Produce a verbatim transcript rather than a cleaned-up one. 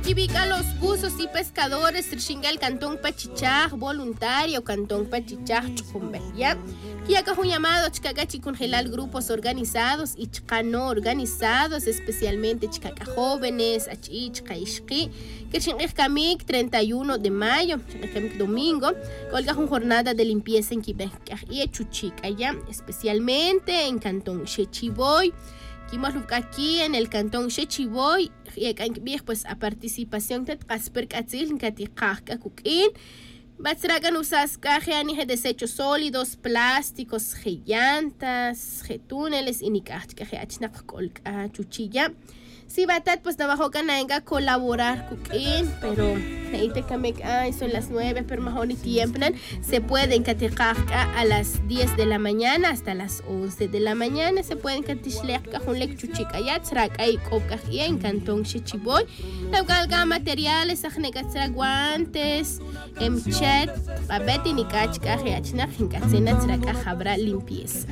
Kibica los buzos y pescadores Trishinga el Cantón Pachichaj, voluntario Cantón Pachichaj, Chucumbeya. Que haga un llamado Chicagachi congelar grupos organizados y chicano organizados, especialmente chicaca jóvenes, achi, chicaishki, que chingamik treinta y uno de mayo, domingo, colga una jornada de limpieza en Quibec y Chuchicaya, especialmente en Cantón Chechiboy. Aquí en el Cantón Chechiboy, pues a participación de Casper Katzil, Katikaka Kukin, Batragan usas cajeani de desechos sólidos, plásticos, llantas, túneles y nikachka colca chuchilla. Si batat pues trabajo cananga colaborar kukin, pero ahí te camek ay son las nueve, pero mejor ni tiempo se pueden catejarca a las diez de la mañana hasta las once de la mañana se pueden catishleca con lek chuchica ya trak ay kopka en Cantón Chechiboy. La galga materiales ajnegatsra guantes, emchet, babeti nikachka reachna jinkasena traka jabra limpieza.